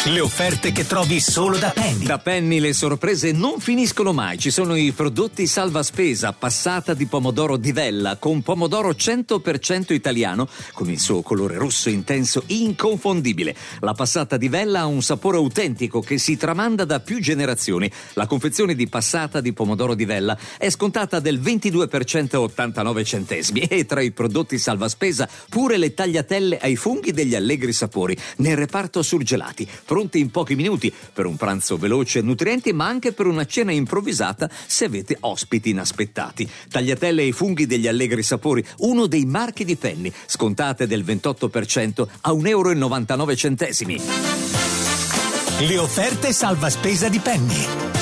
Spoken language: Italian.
Le offerte che trovi solo da Penny. Da Penny le sorprese non finiscono mai. Ci sono i prodotti salva spesa, passata di pomodoro di Vella con pomodoro 100% italiano con il suo colore rosso intenso inconfondibile. La passata di Vella ha un sapore autentico che si tramanda da più generazioni. La confezione di passata di pomodoro di Vella è scontata del 22% a 89 centesimi e tra i prodotti salva spesa pure le tagliatelle ai funghi degli allegri sapori nel reparto surgelati, pronti in pochi minuti per un pranzo veloce e nutrienti, ma anche per una cena improvvisata se avete ospiti inaspettati. Tagliatelle ai funghi degli allegri sapori, uno dei marchi di Penny, scontate del 28% a 1,99 euro. Le offerte salva spesa di Penny.